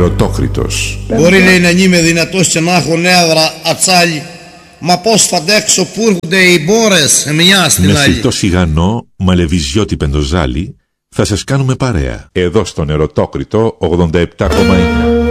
Ερωτόκριτος. Μπορεί λέει να είμαι δυνατός και να έχω νεύρα ατσάλι, μα πώς θα αντέξω που έρχονται οι μπόρες μια στην Με άλλη. σιρτό σιγανό, μαλεβιζιώτη πεντοζάλι, θα σας κάνουμε παρέα. Εδώ στον Ερωτόκριτο 87,9.